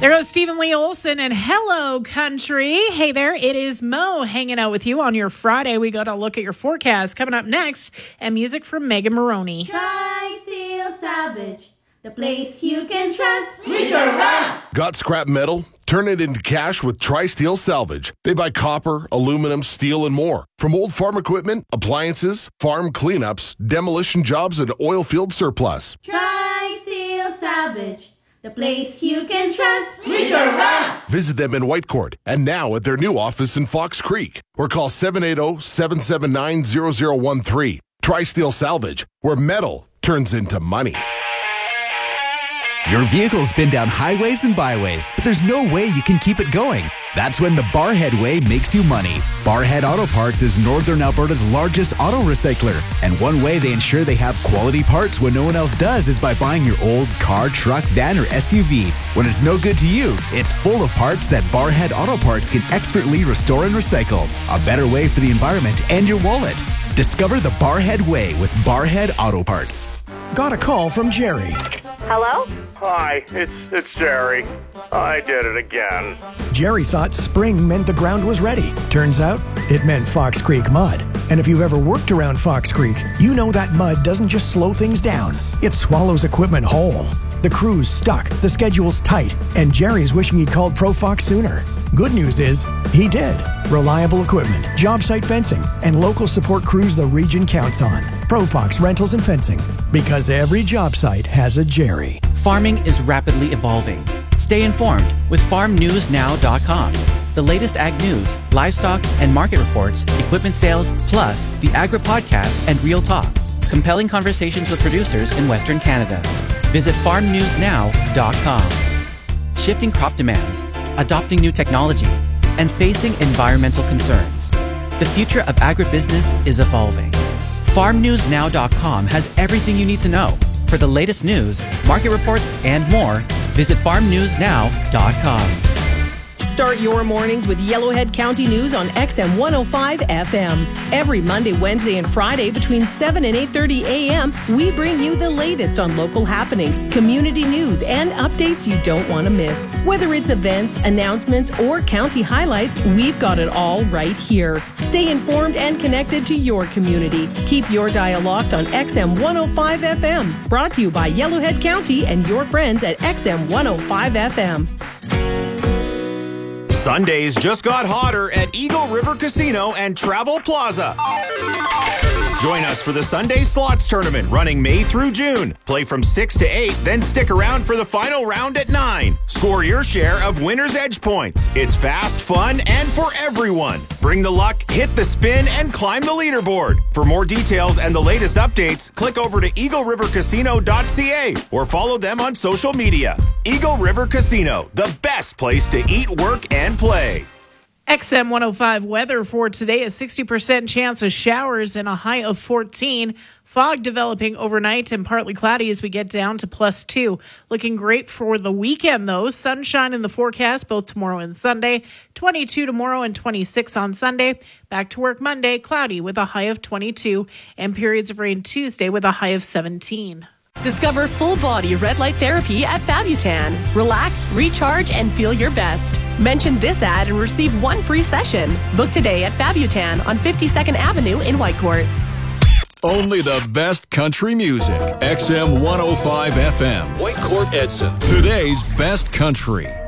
There goes Stephen Lee Olson and Hello Country. Hey there, it is Mo hanging out with you on your Friday. We got to look at your forecast coming up next, and music from Megan Maroney. Tri-Steel Salvage, the place you can trust. We can rust. Got scrap metal? Turn it into cash with Tri-Steel Salvage. They buy copper, aluminum, steel, and more. From old farm equipment, appliances, farm cleanups, demolition jobs, and oil field surplus. Tri-Steel Salvage, the place you can trust. We can rust. Visit them in Whitecourt and now at their new office in Fox Creek, or call 780-779-0013. Tri-Steel Salvage, where metal turns into money. Your vehicle's been down highways and byways, but there's no way you can keep it going. That's when the Barhead Way makes you money. Barhead Auto Parts is Northern Alberta's largest auto recycler. And one way they ensure they have quality parts when no one else does is by buying your old car, truck, van, or SUV. When it's no good to you, it's full of parts that Barhead Auto Parts can expertly restore and recycle. A better way for the environment and your wallet. Discover the Barhead Way with Barhead Auto Parts. Got a call from Jerry. Hello? Hi, it's Jerry. I did it again. Jerry thought spring meant the ground was ready. Turns out, it meant Fox Creek mud. And if you've ever worked around Fox Creek, you know that mud doesn't just slow things down. It swallows equipment whole. The crew's stuck, the schedule's tight, and Jerry's wishing he'd called ProFox sooner. Good news is, he did. Reliable equipment, job site fencing, and local support crews the region counts on. ProFox Rentals and Fencing. Because every job site has a Jerry. Farming is rapidly evolving. Stay informed with farmnewsnow.com. The latest ag news, livestock and market reports, equipment sales, plus the Agri Podcast and Real Talk. Compelling conversations with producers in Western Canada. Visit farmnewsnow.com. Shifting crop demands, adopting new technology, and facing environmental concerns. The future of agribusiness is evolving. FarmNewsNow.com has everything you need to know. For the latest news, market reports, and more, visit FarmNewsNow.com. Start your mornings with Yellowhead County News on XM 105 FM. Every Monday, Wednesday, and Friday between 7 and 8:30 a.m., we bring you the latest on local happenings, community news, and updates you don't want to miss. Whether it's events, announcements, or county highlights, we've got it all right here. Stay informed and connected to your community. Keep your dial locked on XM 105 FM. Brought to you by Yellowhead County and your friends at XM 105 FM. Sundays just got hotter at Eagle River Casino and Travel Plaza. Join us for the Sunday Slots Tournament running May through June. Play from 6 to 8, then stick around for the final round at 9. Score your share of winner's edge points. It's fast, fun, and for everyone. Bring the luck, hit the spin, and climb the leaderboard. For more details and the latest updates, click over to eaglerivercasino.ca or follow them on social media. Eagle River Casino, the best place to eat, work, and play. XM 105 weather for today, a 60% chance of showers and a high of 14. Fog developing overnight and partly cloudy as we get down to +2. Looking great for the weekend, though. Sunshine in the forecast both tomorrow and Sunday. 22 tomorrow and 26 on Sunday. Back to work Monday, cloudy with a high of 22. And periods of rain Tuesday with a high of 17. Discover full-body red light therapy at Fabutan. Relax, recharge, and feel your best. Mention this ad and receive one free session. Book today at Fabutan on 52nd Avenue in Whitecourt. Only the best country music. XM 105 FM. Whitecourt Edson. Today's best country.